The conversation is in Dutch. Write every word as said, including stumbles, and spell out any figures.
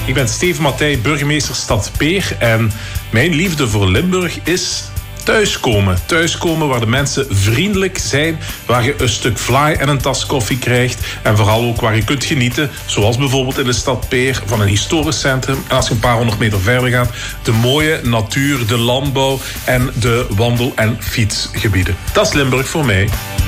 Ik ben Steven Mattei, burgemeester Stad Peer. En mijn liefde voor Limburg is thuiskomen. Thuiskomen waar de mensen vriendelijk zijn, waar je een stuk vlaai en een tas koffie krijgt. En vooral ook waar je kunt genieten, zoals bijvoorbeeld in de stad Peer, van een historisch centrum. En als je een paar honderd meter verder gaat, de mooie natuur, de landbouw en de wandel- en fietsgebieden. Dat is Limburg voor mij.